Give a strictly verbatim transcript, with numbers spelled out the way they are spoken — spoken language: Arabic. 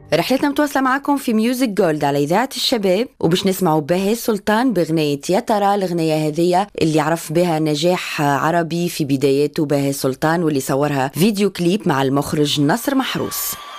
رحلتنا متواصلة معكم في ميوزك جولد على إذاعة الشباب، وبش نسمعوا باهي سلطان بغنية يا ترى. الغنية هذه اللي عرف بها نجاح عربي في بداياته باهي سلطان، واللي صورها فيديو كليب مع المخرج نصر محروس.